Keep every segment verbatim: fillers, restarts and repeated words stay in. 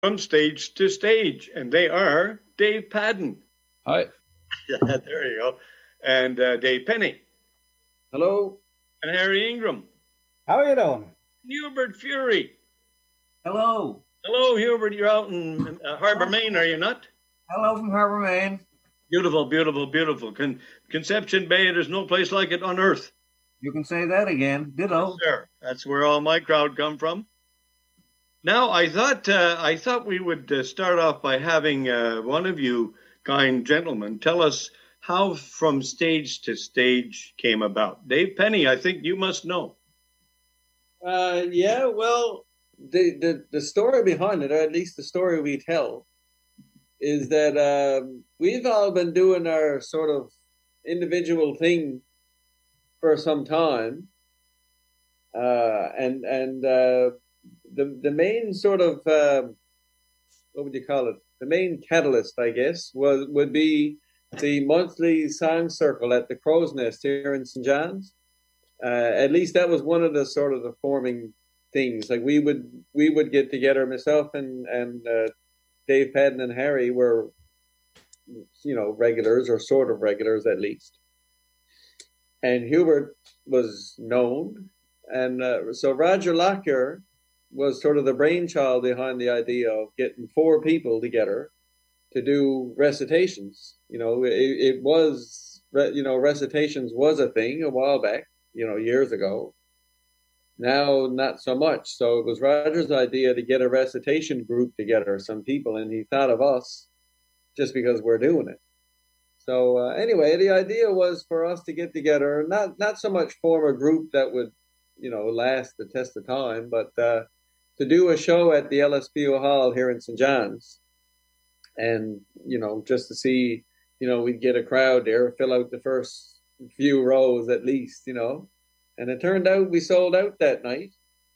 From stage to stage, and they are Dave Padden. Hi. Yeah, there you go. And uh, Dave Penny. Hello. And Harry Ingram. How are you doing? Hubert Fury. Hello. Hello, Hubert. You're out in uh, Harbor, Maine, are you not? Hello from Harbor, Maine. Beautiful, beautiful, beautiful. Con- Conception Bay, there's no place like it on earth. You can say that again. Ditto. Yes, sir. That's where all my crowd come from. Now, I thought uh, I thought we would uh, start off by having uh, one of you kind gentlemen tell us how From Stage to Stage came about. Dave Penny, I think you must know. Uh, yeah, well, the, the, the story behind it, or at least the story we tell, is that um, we've all been doing our sort of individual thing for some time. Uh, and and uh, the the main sort of, uh, what would you call it? The main catalyst, I guess, was would be the monthly song circle at the Crow's Nest here in Saint John's. Uh, at least that was one of the sort of the forming things. Like we would we would get together. Myself and and uh, Dave Padden and Harry were, you know, regulars or sort of regulars at least. And Hubert was known, and uh, so Roger Lockyer was sort of the brainchild behind the idea of getting four people together to do recitations. You know, it, it was, you know, recitations was a thing a while back, you know, years ago. Now, not so much. So it was Roger's idea to get a recitation group together, some people, and he thought of us just because we're doing it. So uh, anyway, the idea was for us to get together, not not so much form a group that would, you know, last the test of time, but uh, to do a show at the L S P O Hall here in Saint John's, and, you know, just to see, you know, we'd get a crowd there, fill out the first few rows at least, you know. And it turned out we sold out that night.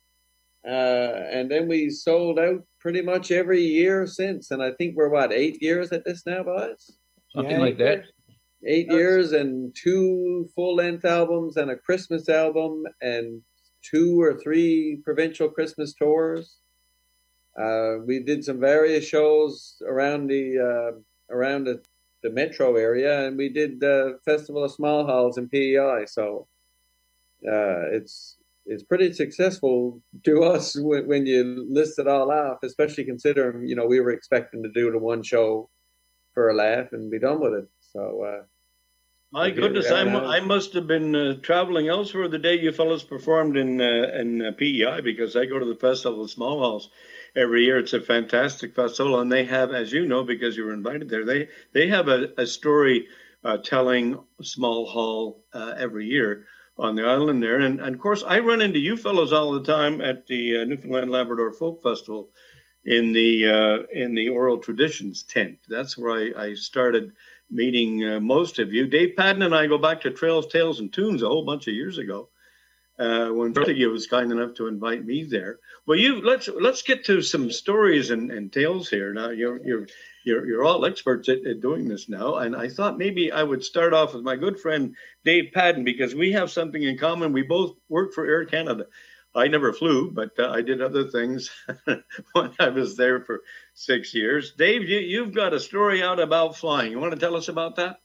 Uh, and then we sold out pretty much every year since. And I think we're, what, eight years at this now, boys? Something Yeah, like that. Eight years and two full-length albums and a Christmas album and two or three provincial Christmas tours. Uh, we did some various shows around the uh, around the, the metro area, and we did the Festival of Small Halls in P E I. So uh, it's it's pretty successful to us when, when you list it all off, especially considering, you know, we were expecting to do the one show for a laugh and be done with it. So, uh, My goodness, I, I must have been uh, traveling elsewhere the day you fellows performed in uh, in uh, P E I, because I go to the Festival of Small Halls every year. It's a fantastic festival, and they have, as you know, because you were invited there, they they have a, a story uh, telling small hall uh, every year on the island there. And, and of course, I run into you fellows all the time at the uh, Newfoundland Labrador Folk Festival in the uh, in the oral traditions tent. That's where I, I started meeting uh, most of you. Dave Padden and I go back to Trails, Tales, and Tunes a whole bunch of years ago, uh, when Bertie was kind enough to invite me there. Well, you let's let's get to some stories and, and tales here. Now you're you're you're you're all experts at, at doing this now, and I thought maybe I would start off with my good friend Dave Padden, because we have something in common. We both worked for Air Canada. I never flew, but uh, I did other things when I was there for six years. Dave, you, you've got a story out about flying. You want to tell us about that?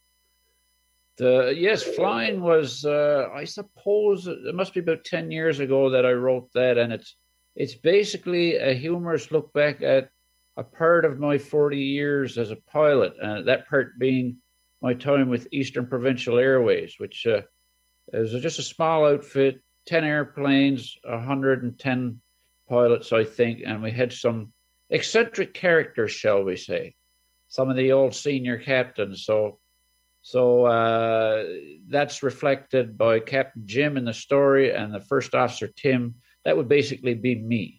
The, yes, flying was, uh, I suppose, it must be about ten years ago that I wrote that. And it's it's basically a humorous look back at a part of my forty years as a pilot. Uh, that part being my time with Eastern Provincial Airways, which uh, is just a small outfit, ten airplanes, one hundred ten pilots, I think, and we had some eccentric characters, shall we say, some of the old senior captains. So so uh, that's reflected by Captain Jim in the story, and the first officer, Tim. That would basically be me.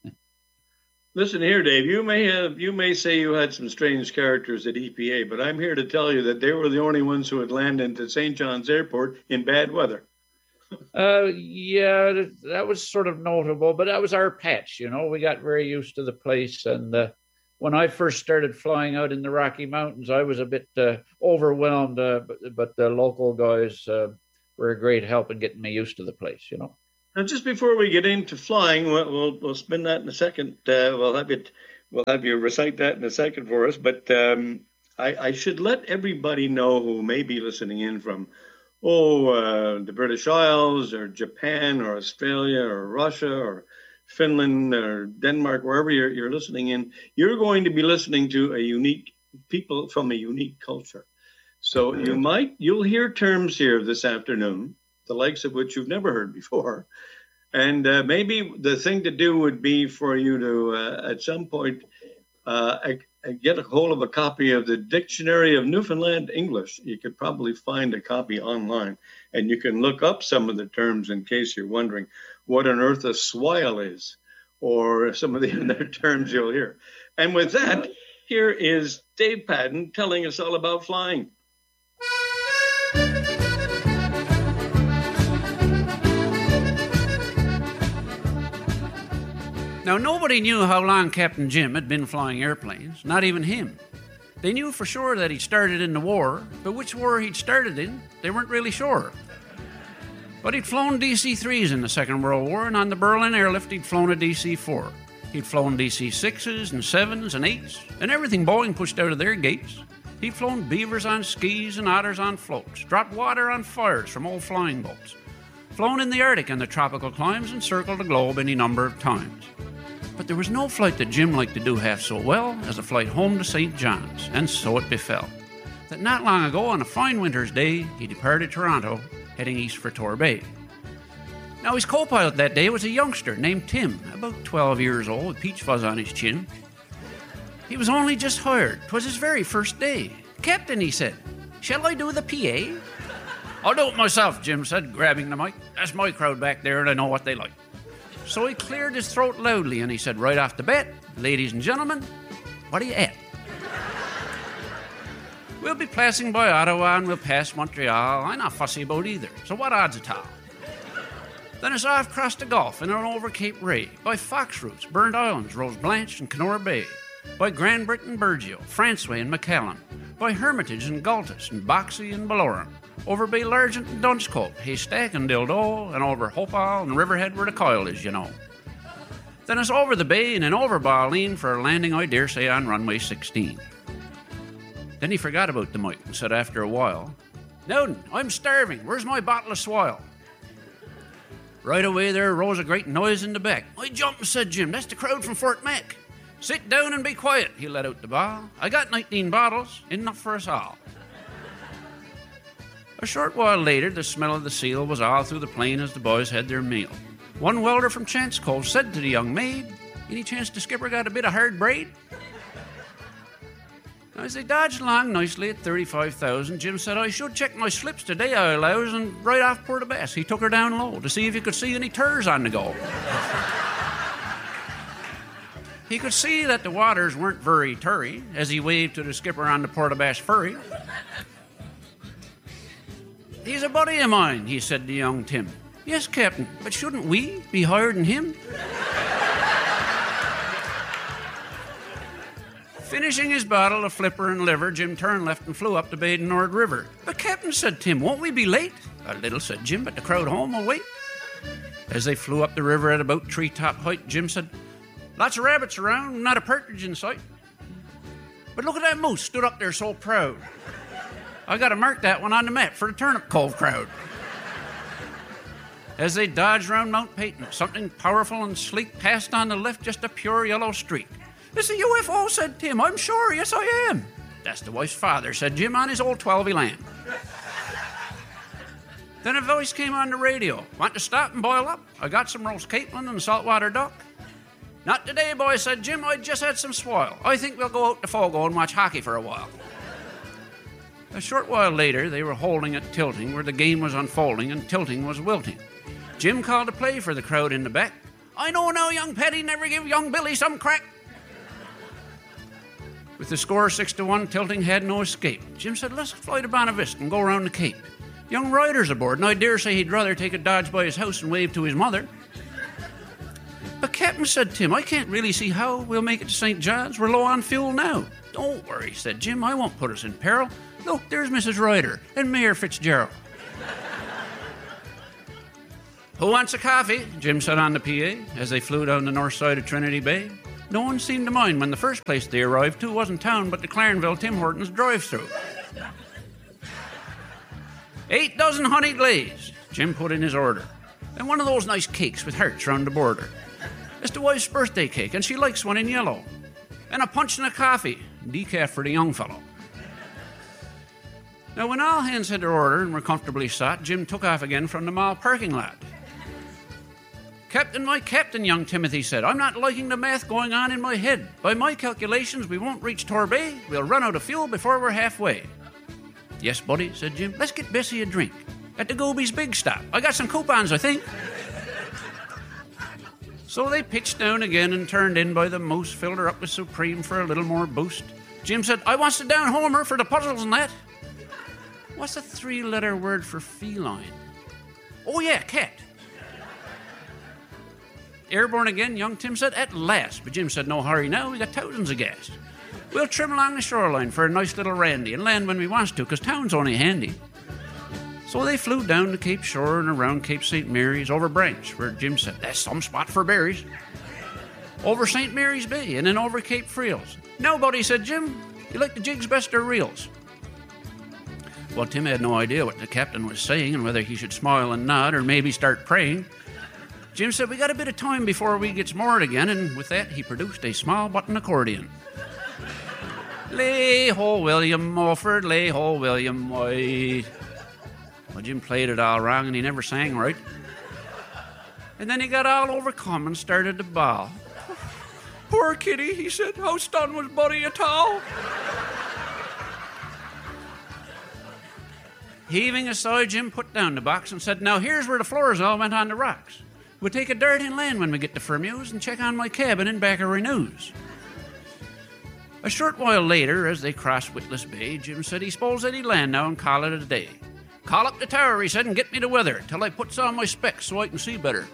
Listen here, Dave, you may have you may say you had some strange characters at E P A, but I'm here to tell you that they were the only ones who would land into Saint John's Airport in bad weather. Uh, yeah, that was sort of notable, but that was our patch, you know. We got very used to the place, and uh, when I first started flying out in the Rocky Mountains, I was a bit uh, overwhelmed, uh, but, but the local guys uh, were a great help in getting me used to the place, you know. Now, just before we get into flying, we'll we'll, we'll spin that in a second. Uh, we'll have it we'll have you recite that in a second for us. But um, I, I should let everybody know who may be listening in from, oh, uh, the British Isles or Japan or Australia or Russia or Finland or Denmark, wherever you're, you're listening in, you're going to be listening to a unique people from a unique culture. So you might, you'll hear terms here this afternoon, the likes of which you've never heard before. And uh, maybe the thing to do would be for you to, uh, at some point, uh, get a hold of a copy of the Dictionary of Newfoundland English. You could probably find a copy online, and you can look up some of the terms in case you're wondering what on earth a swile is, or some of the other terms you'll hear. And with that, here is Dave Padden telling us all about flying. Now, nobody knew how long Captain Jim had been flying airplanes, not even him. They knew for sure that he'd started in the war, but which war he'd started in, they weren't really sure. But he'd flown D C threes in the Second World War, and on the Berlin airlift he'd flown a D C four. He'd flown D C sixes and sevens and eights, and everything Boeing pushed out of their gates. He'd flown beavers on skis and otters on floats, dropped water on fires from old flying boats, flown in the Arctic and the tropical climes, and circled the globe any number of times. But there was no flight that Jim liked to do half so well as a flight home to Saint John's, and so it befell that not long ago, on a fine winter's day, he departed Toronto, heading east for Torbay. Now, his co-pilot that day was a youngster named Tim, about twelve years old, with peach fuzz on his chin. He was only just hired. 'Twas his very first day. "Captain," he said, "shall I do the P A?" "I'll do it myself," Jim said, grabbing the mic. "That's my crowd back there, and I know what they like." So he cleared his throat loudly, and he said right off the bat, "Ladies and gentlemen, what are you at?" "We'll be passing by Ottawa and we'll pass Montreal. I'm not fussy about either, so what odds at all?" Then it's off across the Gulf and on over Cape Ray, by Fox Roots, Burnt Islands, Rose Blanche and Kenora Bay, by Grand Britain, Burgeo, Franceway and McCallum, by Hermitage and Galtus and Boxey and Ballora, over Bay Largent and Dunchcote, Haystack and Dildo, and over Hopal and Riverhead where the Coil is, you know. Then it's over the bay and then over Balleen for a landing, I dare say, on runway sixteen. Then he forgot about the mic and said after a while, "Nowden, I'm starving. Where's my bottle of swile?" Right away there arose a great noise in the back. "I jump," said Jim. "That's the crowd from Fort Mac." "Sit down and be quiet," he let out the ball. "I got nineteen bottles, enough for us all." A short while later, the smell of the seal was all through the plane as the boys had their meal. One welder from Chance Cove said to the young maid, "Any chance the skipper got a bit of hard braid?" Now, as they dodged along nicely at thirty-five thousand, Jim said, "I should check my slips today, I allows," and right off Port aux Basques, he took her down low to see if he could see any turs on the go. He could see that the waters weren't very turry as he waved to the skipper on the Port aux Basques ferry. "He's a buddy of mine," he said to young Tim. "Yes, Captain, but shouldn't we be higher than him?" Finishing his bottle of flipper and liver, Jim turned left and flew up the Baden Nord River. "But Captain," said Tim, "won't we be late?" "A little," said Jim, "but the crowd home will wait." As they flew up the river at about treetop height, Jim said, "Lots of rabbits around, not a partridge in sight. But look at that moose stood up there so proud. I got to mark that one on the map for the Turnip Cove crowd." As they dodged round Mount Peyton, something powerful and sleek passed on the left, just a pure yellow streak. "It's a U F O," said Tim. "I'm sure, yes I am." "That's the wife's father," said Jim on his old twelvey lamb. Then a voice came on the radio. "Want to stop and boil up? I got some roast capelin and saltwater duck." "Not today, boy," said Jim. "I just had some swile. I think we'll go out to Fogo and watch hockey for a while." A short while later, they were holding at Tilting, where the game was unfolding and Tilting was wilting. Jim called a play for the crowd in the back. "I know now, young Petty, never give young Billy some crack." With the score six to one, Tilting had no escape. Jim said, "Let's fly to Bonavista and go round the Cape. Young Ryder's aboard, and I dare say he'd rather take a dodge by his house and wave to his mother." "But Captain," said Tim, "I can't really see how we'll make it to Saint John's. We're low on fuel now." "Don't worry," said Jim. "I won't put us in peril. Look, there's Missus Ryder and Mayor Fitzgerald." "Who wants a coffee?" Jim said on the P A as they flew down the north side of Trinity Bay. No one seemed to mind when the first place they arrived to wasn't town but the Clarenville Tim Hortons drive-through. Eight dozen honey glaze, Jim put in his order. And one of those nice cakes with hearts round the border. It's the wife's birthday cake, and she likes one in yellow. And a punch and a coffee, decaf for the young fellow. Now, when all hands had their order and were comfortably sat, Jim took off again from the mall parking lot. Captain, my captain, young Timothy said, I'm not liking the math going on in my head. By my calculations, we won't reach Torbay. We'll run out of fuel before we're halfway. Yes, buddy, said Jim. Let's get Bessie a drink. At the Gobies Big Stop. I got some coupons, I think. So they pitched down again and turned in by the Moose, filled her up with Supreme for a little more boost. Jim said, I wants to down Homer for the puzzles and that. What's a three-letter word for feline? Oh, yeah, cat. Airborne again, young Tim said, at last. But Jim said, no hurry now, we got thousands of gas. We'll trim along the shoreline for a nice little randy and land when we wants to, because town's only handy. So they flew down to Cape Shore and around Cape Saint Mary's, over Branch, where Jim said, that's some spot for berries. Over Saint Mary's Bay, and then over Cape Friels. Now, buddy, said Jim, you like the jigs best or reels? Well, Tim had no idea what the captain was saying and whether he should smile and nod or maybe start praying. Jim said, we got a bit of time before we gets moored again, and with that, he produced a small button accordion. Lay ho, William Mulford, lay ho, William White. Well, Jim played it all wrong, and he never sang right. And then he got all overcome and started to bawl. Poor kitty, he said, how stunned was Buddy at all? Heaving a sigh, Jim put down the box and said, now here's where the floors all went on the rocks. We'll take a dart in land when we get to Fermuse and check on my cabin in Backery News. A short while later, as they crossed Witless Bay, Jim said he s'posed that he'd land now and call it a day. Call up the tower, he said, and get me the weather till I puts on my specs so I can see better.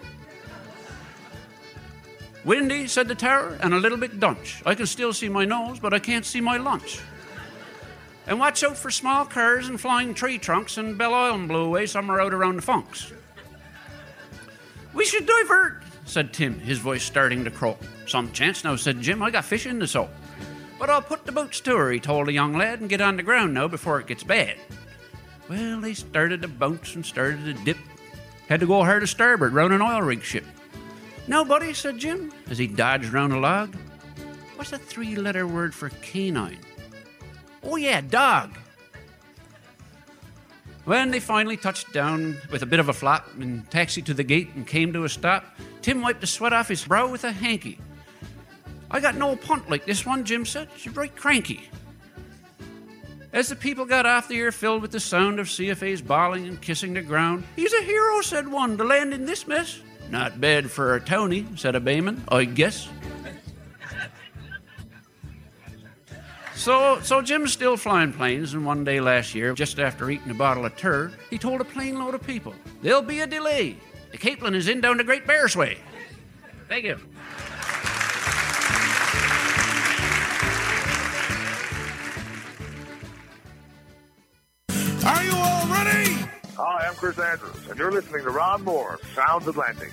Windy, said the tower, and a little bit dunch. I can still see my nose, but I can't see my lunch. And watch out for small cars and flying tree trunks, and Belle Isle blew away somewhere out around the Funks. We should divert, said Tim, his voice starting to croak. Some chance now, said Jim, I got fish in the soap. But I'll put the boats to her, he told the young lad, and get on the ground now before it gets bad. Well, they started to bounce and started to dip. Had to go hard to starboard round an oil rig ship. Now, buddy, said Jim, as he dodged round a log. What's a three-letter word for canine? Oh, yeah, dog. When they finally touched down with a bit of a flop and taxied to the gate and came to a stop, Tim wiped the sweat off his brow with a hanky. I got no punt like this one, Jim said. She's right cranky. As the people got off, the air filled with the sound of C F As bawling and kissing the ground. He's a hero, said one, to land in this mess. Not bad for a townie, said a bayman, I guess. So, so Jim's still flying planes, and one day last year, just after eating a bottle of tur, he told a plane load of people, there'll be a delay. The Capelin is in down the Great Bear's Way. Thank you. Are you all ready? Hi, I'm Chris Andrews, and you're listening to Ron Moore, Sounds Atlantic.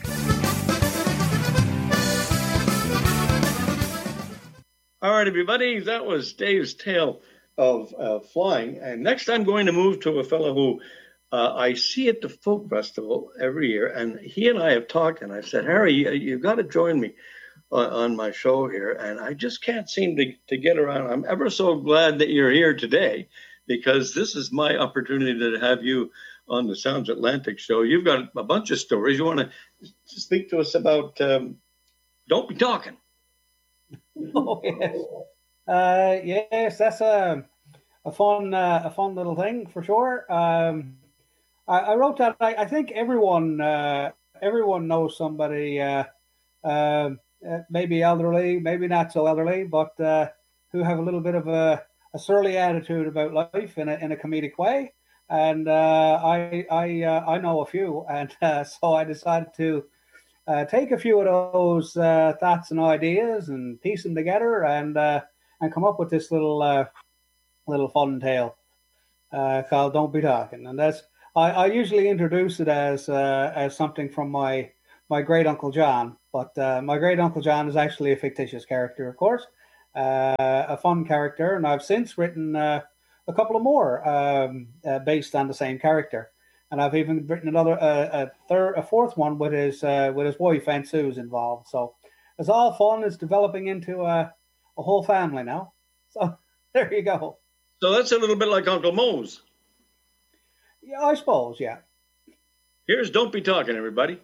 All right, everybody, that was Dave's tale of uh, flying. And next I'm going to move to a fellow who uh, I see at the Folk Festival every year. And he and I have talked, and I said, Harry, you, you've got to join me on, on my show here. And I just can't seem to, to get around. I'm ever so glad that you're here today, because this is my opportunity to have you on the Sounds Atlantic show. You've got a bunch of stories. You want to speak to us about um, Don't Be Talking. Oh, yes. Uh, yes, that's a, a fun uh, a fun little thing for sure. Um, I, I wrote that. I, I think everyone uh, everyone knows somebody, uh, uh, maybe elderly, maybe not so elderly, but uh, who have a little bit of a, a surly attitude about life in a in a comedic way. And uh, I I uh, I know a few, and uh, so I decided to uh, take a few of those uh, thoughts and ideas and piece them together, and uh, and come up with this little uh, little fun tale uh, called "Don't Be Talking." And that's I, I usually introduce it as uh, as something from my my great Uncle John. But uh, my great Uncle John is actually a fictitious character, of course, uh, a fun character, and I've since written uh, a couple of more um, uh, based on the same character. And I've even written another, uh, a third, a fourth one with his uh, with his wife Aunt Sue's involved. So it's all fun. It's developing into a, a whole family now. So there you go. So that's a little bit like Uncle Mose. Yeah, I suppose. Yeah. Here's Don't Be Talking, everybody.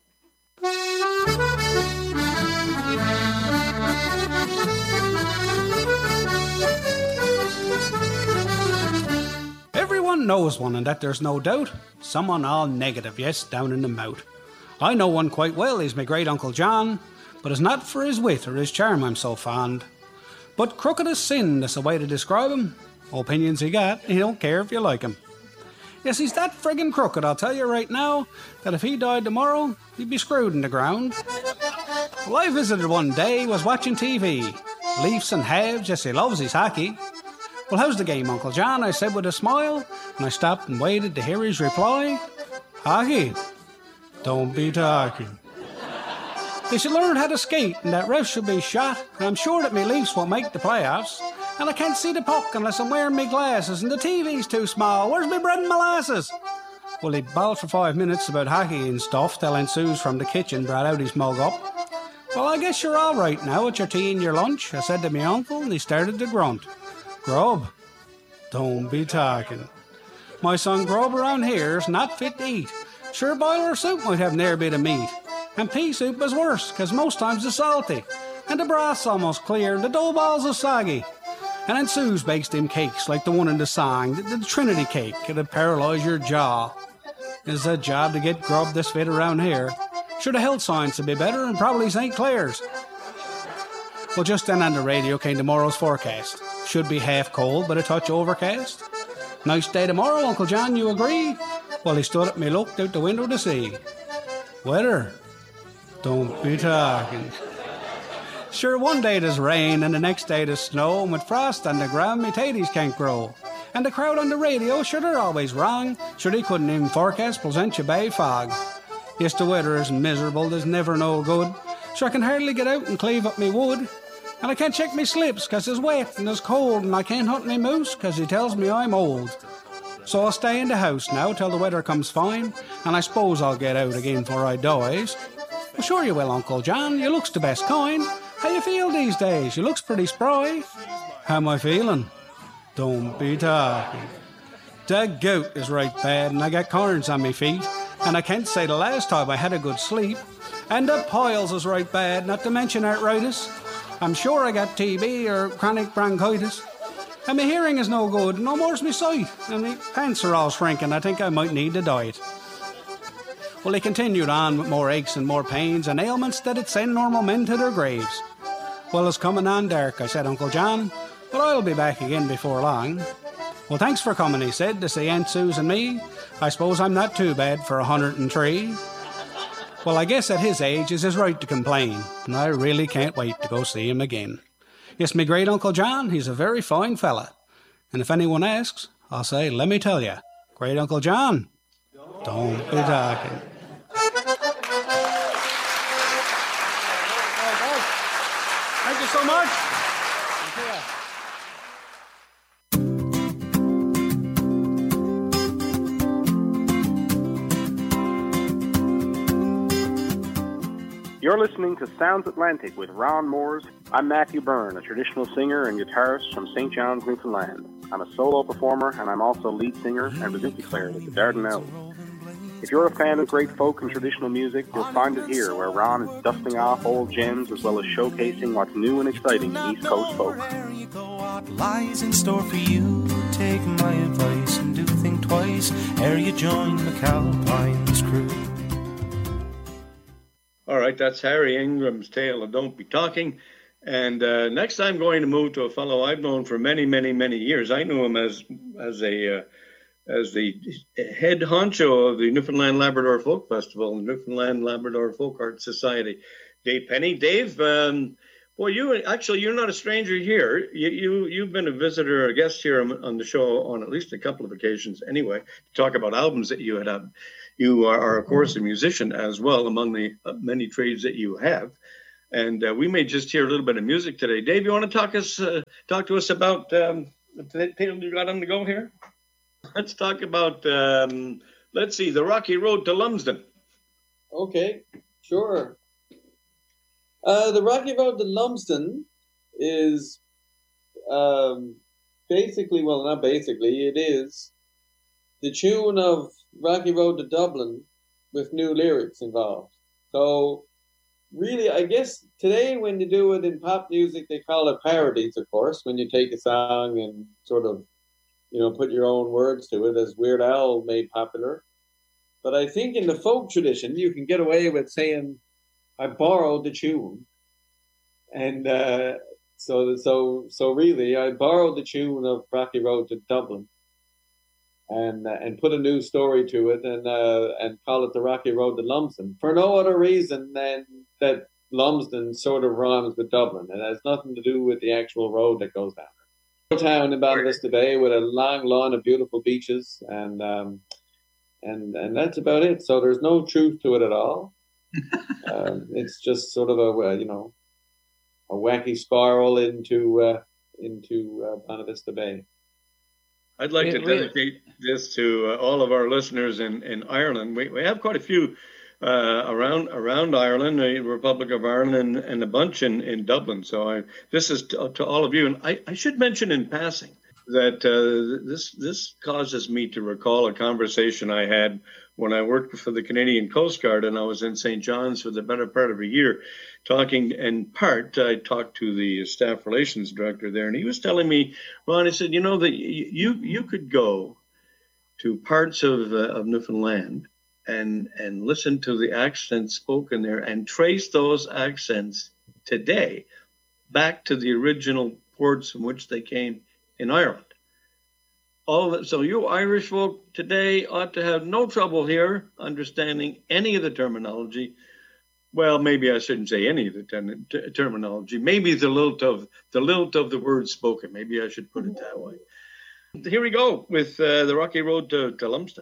Everyone knows one, and that there's no doubt. Someone all negative, yes, down in the mouth. I know one quite well, he's my great Uncle John, but it's not for his wit or his charm I'm so fond. But crooked as sin, that's the way to describe him. Opinions he got, he don't care if you like him. Yes, he's that friggin' crooked, I'll tell you right now, that if he died tomorrow, he'd be screwed in the ground. Well, I visited one day, was watching T V. Leafs and Habs, yes, he loves his hockey. Well, how's the game, Uncle John? I said with a smile, and I stopped and waited to hear his reply. Hockey? Don't be talking. They should learn how to skate, and that ref should be shot, and I'm sure that me Leafs won't make the playoffs. And I can't see the puck unless I'm wearing me glasses, and the T V's too small. Where's me bread and molasses? Well, he bawled for five minutes about hockey and stuff, till Aunt Sue's from the kitchen brought out his mug up. Well, I guess you're all right now at your tea and your lunch, I said to me uncle, and he started to grunt. Grub? Don't be talking. My son Grub around here's not fit to eat. Sure, boiler soup might have near a bit of meat. And pea soup is worse, 'cause most times it's salty. And the broth's almost clear, and the dough balls are soggy. And Aunt Sue's bakes them cakes like the one in the song, the, the Trinity cake, it'd paralyze your jaw. It's a job to get Grub this fit around here. Sure, the health science would be better, and probably Saint Clair's. Well, just then on the radio came tomorrow's forecast. Should be half cold, but a touch overcast. Nice day tomorrow, Uncle John, you agree? Well, he stood up and he looked out the window to see. Weather? Don't be talking. Sure, one day there's rain, and the next day there's snow, and with frost on the ground, me taties can't grow. And the crowd on the radio, sure, they're always wrong. Sure, they couldn't even forecast Placentia Bay fog. Yes, the weather is miserable, there's never no good. Sure, I can hardly get out and cleave up me wood. And I can't check me slips, 'cause it's wet and it's cold, and I can't hunt me moose, 'cause he tells me I'm old. So I'll stay in the house now till the weather comes fine, and I suppose I'll get out again before I dies. Well, sure you will, Uncle John, you looks the best kind. How you feel these days? You looks pretty spry. How am I feeling? Don't be talking. The gout is right bad, and I got corns on me feet, and I can't say the last time I had a good sleep. And the piles is right bad, not to mention arthritis. I'm sure I got T B or chronic bronchitis. And my hearing is no good, no more's my sight, and my pants are all shrinking. I think I might need a diet. Well, he continued on with more aches and more pains and ailments that'd send normal men to their graves. Well, it's coming on dark, I said, Uncle John, but I'll be back again before long. Well, thanks for coming, he said, to see Aunt Sue's and me. I suppose I'm not too bad for a hundred and three. Well, I guess at his age is his right to complain, and I really can't wait to go see him again. Yes, me great Uncle John, he's a very fine fella. And if anyone asks, I'll say, let me tell you, great Uncle John, don't be talking. Thank you so much. You're listening to Sounds Atlantic with Ron Moores. I'm Matthew Byrne, a traditional singer and guitarist from Saint John's, Newfoundland. I'm a solo performer, and I'm also lead singer and bouzouki player with the Dardanelles. If you're a fan of great folk and traditional music, you'll find it here, where Ron is dusting off old gems as well as showcasing what's new and exciting in East Coast folk. Lies in store for you. Take my advice and do think twice ere you join the McAlpine's crew. All right, that's Harry Ingram's tale of Don't Be Talking. And uh, next I'm going to move to a fellow I've known for many, many, many years. I knew him as as a uh, as the head honcho of the Newfoundland Labrador Folk Festival and Newfoundland Labrador Folk Art Society. Dave Penny. Dave, um, boy, you actually you're not a stranger here. You, you you've been a visitor, a guest here on, on the show on at least a couple of occasions, anyway, to talk about albums that you had you are, are, of course, a musician as well, among the many trades that you have. And uh, we may just hear a little bit of music today. Dave, you want to talk us uh, talk to us about um, the title you got on the go here? Let's talk about, um, let's see, the Rocky Road to Lumsden. Okay, sure. Uh, the Rocky Road to Lumsden is um, basically, well, not basically, it is the tune of Rocky Road to Dublin with new lyrics involved. So, really, I guess today when you do it in pop music, they call it parodies, of course, when you take a song and sort of, you know, put your own words to it, as Weird Al made popular. But I think in the folk tradition, you can get away with saying, I borrowed the tune. And uh, so, so, so really, I borrowed the tune of Rocky Road to Dublin and uh, and put a new story to it and uh, and call it the Rocky Road to Lumsden for no other reason than that Lumsden sort of rhymes with Dublin. It has nothing to do with the actual road that goes down there. Town in Bonavista Bay with a long lawn of beautiful beaches, and um, and and that's about it. So there's no truth to it at all. um, it's just sort of a you know a wacky spiral into uh, into uh, Bonavista Bay. I'd like to dedicate this to uh, all of our listeners in, in Ireland. We we have quite a few uh, around around Ireland, the Republic of Ireland, and, and a bunch in, in Dublin. So I, this is to, to all of you. And I, I should mention in passing that uh, this this causes me to recall a conversation I had when I worked for the Canadian Coast Guard, and I was in Saint John's for the better part of a year, talking. In part, I talked to the staff relations director there, and he was telling me, Ron, he said, you know, that you you could go to parts of uh, of Newfoundland and and listen to the accents spoken there and trace those accents today back to the original ports from which they came in Ireland. All of it, so you Irish folk today ought to have no trouble here understanding any of the terminology. Well, maybe I shouldn't say any of the ten, t- terminology. Maybe the lilt of the lilt of the words spoken. Maybe I should put it that way. Here we go with uh, the Rocky Road to, to Lumsden.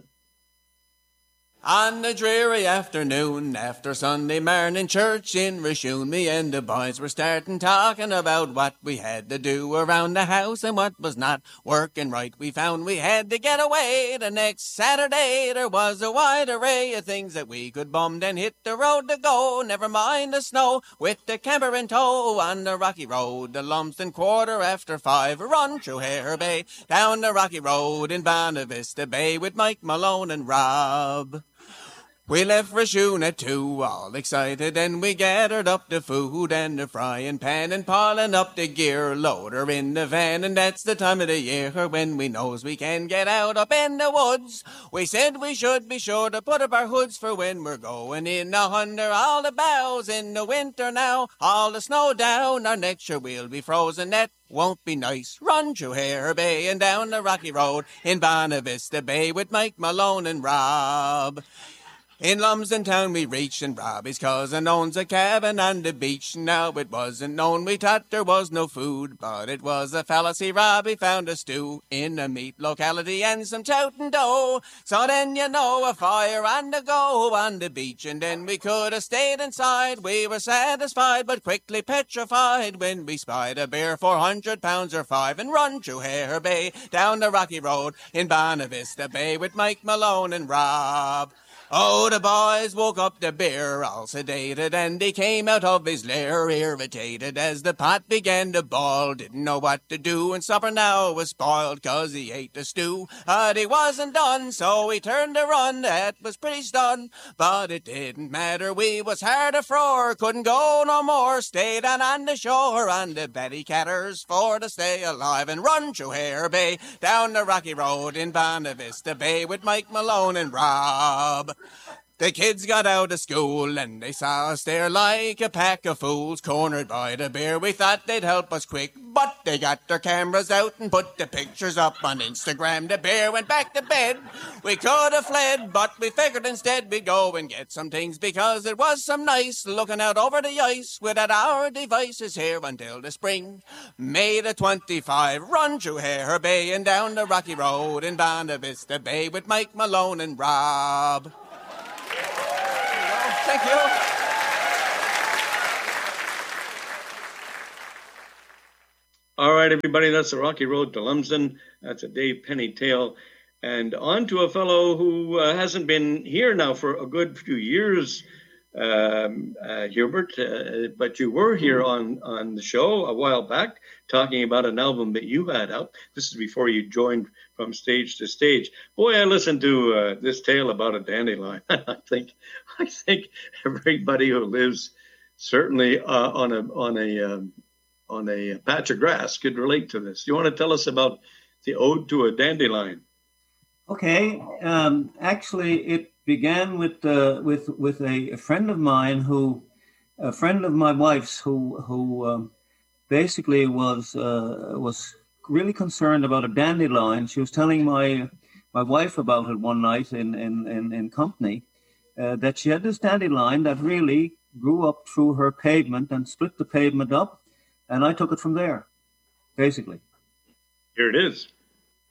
On a dreary afternoon, after Sunday morning church in Rishoon, me and the boys were starting talking about what we had to do around the house and what was not working right. We found we had to get away the next Saturday. There was a wide array of things that we could bum, then hit the road to go, never mind the snow, with the camper in tow on the Rocky Road to Lumsden. Quarter after five, run through Hare Bay, down the Rocky Road in Bonavista Bay with Mike Malone and Rob. We left Rishoon at two, all excited, and we gathered up the food and the frying pan and piling up the gear loader in the van. And that's the time of the year when we knows we can get out up in the woods. We said we should be sure to put up our hoods for when we're going in under all the boughs in the winter now. All the snow down, our next sure we'll be frozen. That won't be nice. Run through Hare Bay and down the Rocky Road in Bonavista Bay with Mike Malone and Rob. In Lumsden town we reached, and Robbie's cousin owns a cabin on the beach. Now it wasn't known, we thought there was no food, but it was a fallacy. Robbie found a stew in a meat locality and some trout and dough. So then you know, a fire on the go on the beach, and then we could have stayed inside. We were satisfied, but quickly petrified when we spied a bear four hundred pounds or five and run through Hare Bay, down the Rocky Road in Bonavista Bay with Mike Malone and Rob. Oh, the boys woke up the bear all sedated, and he came out of his lair irritated as the pot began to boil. Didn't know what to do, and supper now was spoiled, 'cause he ate the stew. But he wasn't done, so he turned to run. That was pretty stun, but it didn't matter. We was hard afore, couldn't go no more. Stayed on on the shore on the Betty Catters for to stay alive and run through Hare Bay, down the Rocky Road in Bonavista Bay with Mike Malone and Rob. The kids got out of school and they saw us there like a pack of fools cornered by the bear. We thought they'd help us quick, but they got their cameras out and put the pictures up on Instagram. The bear went back to bed. We could have fled, but we figured instead we'd go and get some things, because it was some nice looking out over the ice without our devices here until the spring. May the twenty-fifth, run through Hare Bay and down the Rocky Road in Bonavista Bay with Mike Malone and Rob. Thank you. All right, everybody, that's the Rocky Road to Lumsden. That's a Dave Penny tale. And on to a fellow who uh, hasn't been here now for a good few years, um, uh, Hubert, uh, but you were here on, on the show a while back talking about an album that you had out. This is before you joined From Stage to Stage. Boy, I listened to uh, this tale about a dandelion. I think I think everybody who lives certainly uh, on a on a um, on a patch of grass could relate to this. You want to tell us about the Ode to a Dandelion? Okay. Um, actually, it began with uh, with with a, a friend of mine who, a friend of my wife's who who um, basically was uh, was really concerned about a dandelion. She was telling my my wife about it one night in in in, in company, uh, that she had this dandelion that really grew up through her pavement and split the pavement up. And I took it from there, basically. Here it is.